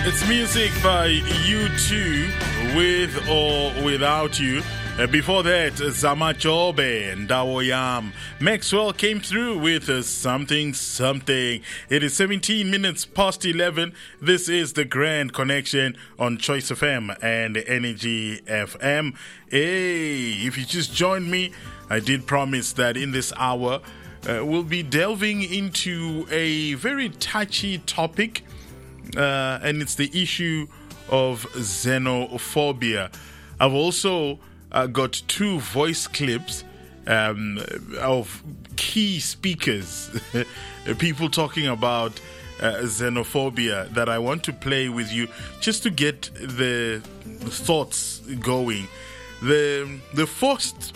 It's music by U2, With or Without You. Before that, Zamajobe and Dawoyam. Maxwell came through with Something Something. It is 17 minutes past 11. This is the Grand Connection on Choice FM and Energy FM. Hey, if you just joined me, I did promise that in this hour, we'll be delving into a very touchy topic, and it's the issue of xenophobia. I've also got two voice clips of key speakers, people talking about xenophobia that I want to play with you just to get the thoughts going. The first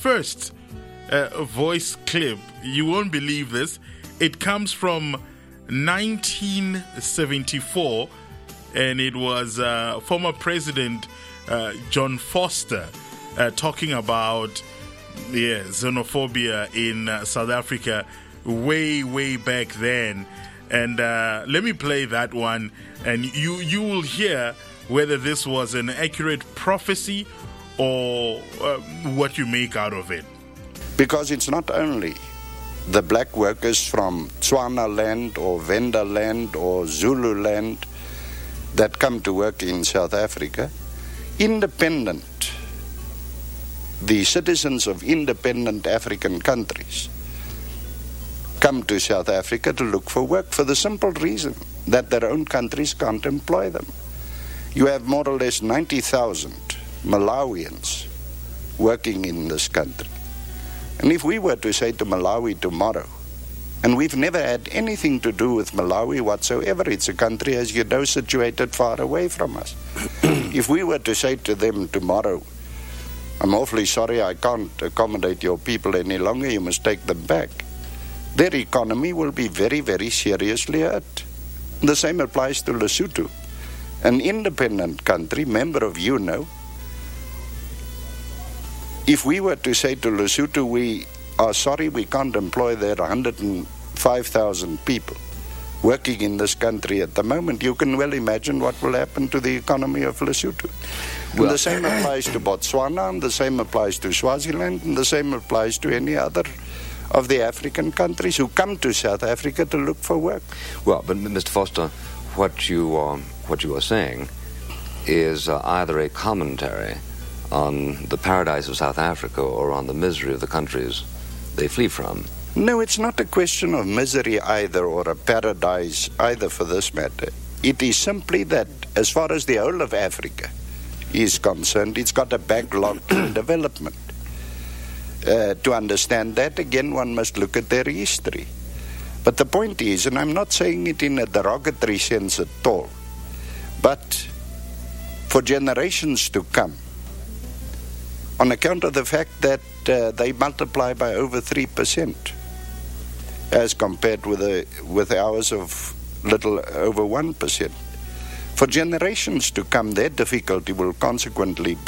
voice clip, you won't believe this, it comes from 1974, and it was former President John Foster talking about xenophobia in South Africa way back then. And let me play that one, and you will hear whether this was an accurate prophecy or what you make out of it. Because it's not only the black workers from Tswana land or Venda land or Zulu land that come to work in South Africa. The citizens of independent African countries come to South Africa to look for work for the simple reason that their own countries can't employ them. You have more or less 90,000 Malawians working in this country. And if we were to say to Malawi tomorrow, and we've never had anything to do with Malawi whatsoever, it's a country, as you know, situated far away from us. If we were to say to them tomorrow, I'm awfully sorry, I can't accommodate your people any longer, you must take them back, their economy will be very, very seriously hurt. The same applies to Lesotho, an independent country, member of UNO. If we were to say to Lesotho, we are sorry, we can't employ their 105,000 people working in this country at the moment, you can well imagine what will happen to the economy of Lesotho. Well, the same applies to Botswana, and the same applies to Swaziland, and the same applies to any other of the African countries who come to South Africa to look for work. Well, but Mr. Foster, what you are saying is either a commentary on the paradise of South Africa or on the misery of the countries they flee from. No, it's not a question of misery either, or a paradise either for this matter. It is simply that as far as the whole of Africa is concerned, it's got a backlog in development. To understand that, again, one must look at their history. But the point is, and I'm not saying it in a derogatory sense at all, but for generations to come, on account of the fact that they multiply by over 3%, as compared with ours of little over 1%. For generations to come, their difficulty will consequently